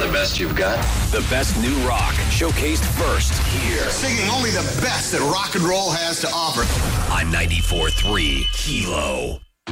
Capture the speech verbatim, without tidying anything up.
The best you've got? The best new rock, showcased first here. Singing only the best that rock and roll has to offer. On ninety-four point three Kilo.